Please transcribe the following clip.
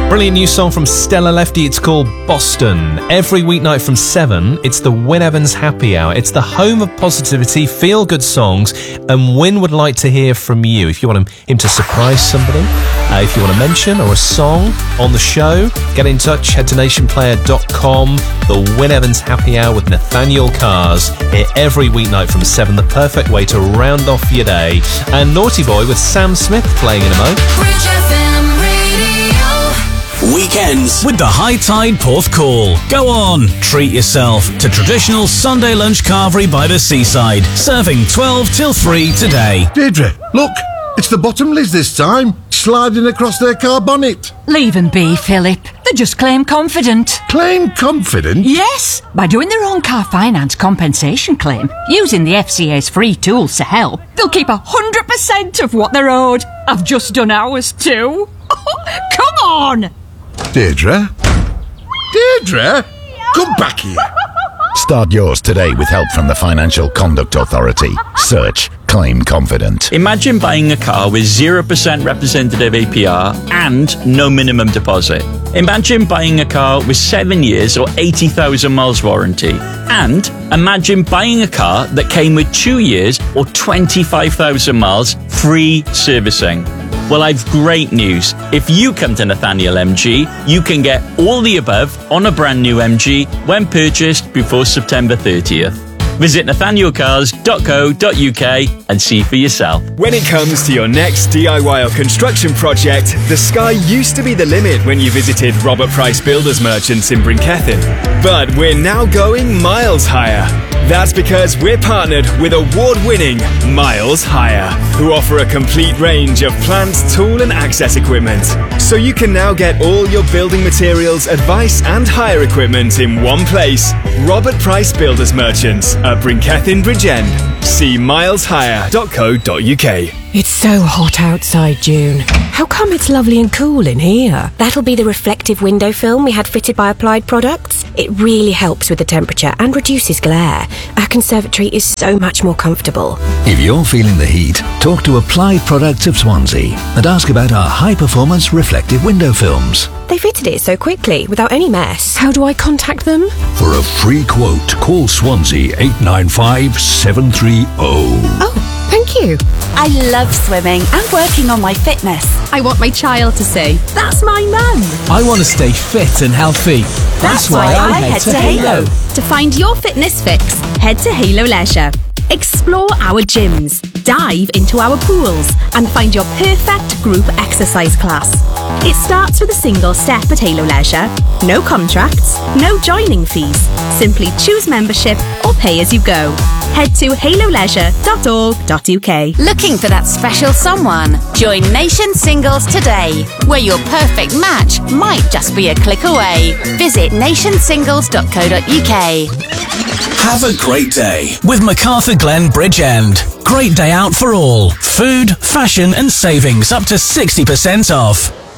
Brilliant new song from Stella Lefty. It's called Boston. Every weeknight from 7, it's the Wyn Evans Happy Hour. It's the home of positivity, feel-good songs, and Wyn would like to hear from you. If you want him to surprise somebody, if you want a mention or a song on the show, get in touch. Head to nationplayer.com. The Wyn Evans Happy Hour with Nathaniel Cars here every weeknight from 7. The perfect way to round off your day. And Naughty Boy with Sam Smith playing in a moment. Weekends with the High Tide Porth Call. Go on, treat yourself to traditional Sunday lunch carvery by the seaside. Serving 12 till 3 today. Deirdre, look, it's the Bottomleys this time, sliding across their car bonnet. Leave them be, Philip. They just claim confident. Claim confident? Yes, by doing their own car finance compensation claim, using the FCA's free tools to help, they'll keep 100% of what they're owed. I've just done ours too. Come on! Deirdre? Deirdre? Come back here. Start yours today with help from the Financial Conduct Authority. Search Claim Confident. Imagine buying a car with 0% representative APR and no minimum deposit. Imagine buying a car with 7 years or 80,000 miles warranty. And imagine buying a car that came with 2 years or 25,000 miles free servicing. Well, I've great news. If you come to Nathaniel MG, you can get all the above on a brand new MG when purchased before September 30th. Visit nathanielcars.co.uk and see for yourself. When it comes to your next DIY or construction project, the sky used to be the limit when you visited Robert Price Builders Merchants in Brinkethin. But we're now going miles higher. That's because we're partnered with award-winning Miles Hire, who offer a complete range of plant, tool and access equipment. So you can now get all your building materials, advice and hire equipment in one place. Robert Price Builders Merchants at Brinkethin Bridgend. See mileshire.co.uk. It's so hot outside, June. How come it's lovely and cool in here? That'll be the reflective window film we had fitted by Applied Products. It really helps with the temperature and reduces glare. Our conservatory is so much more comfortable. If you're feeling the heat, talk to Applied Products of Swansea and ask about our high-performance reflective window films. They fitted it so quickly, without any mess. How do I contact them? For a free quote, call Swansea 895 730. Oh, thank you. I love swimming and working on my fitness. I want my child to say, "That's my mum." I want to stay fit and healthy. That's why I head to Halo. To find your fitness fix, head to Halo Leisure. Explore our gyms, dive into our pools, and find your perfect group exercise class. It starts with a single step at Halo Leisure. No contracts, no joining fees. Simply choose membership or pay as you go. Head to haloleisure.org.uk. Looking for that special someone? Join Nation Singles today, where your perfect match might just be a click away. Visit nationsingles.co.uk. Have a great day with MacArthur Glen Bridgend. Great day out for all. Food, fashion and savings up to 60% off.